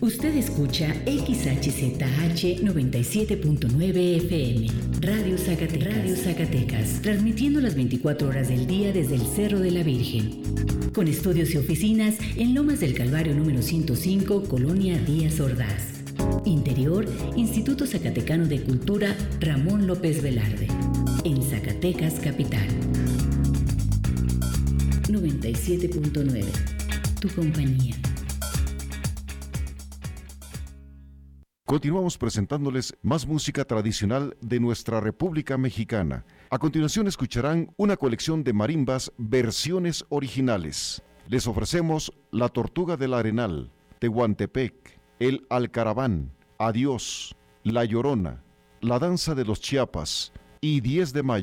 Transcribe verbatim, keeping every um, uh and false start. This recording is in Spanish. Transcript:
Usted escucha X H Z H noventa y siete punto nueve F M, Radio Zacatecas, Radio Zacatecas, transmitiendo las veinticuatro horas del día desde el Cerro de la Virgen. Con estudios y oficinas en Lomas del Calvario número ciento cinco, Colonia Díaz Ordaz. Interior, Instituto Zacatecano de Cultura Ramón López Velarde. En Zacatecas, capital. noventa y siete punto nueve. Tu compañía. Continuamos presentándoles más música tradicional de nuestra República Mexicana. A continuación escucharán una colección de marimbas versiones originales. Les ofrecemos La Tortuga del Arenal, Tehuantepec, El Alcaraván, Adiós, La Llorona, La Danza de los Chiapas y diez de mayo.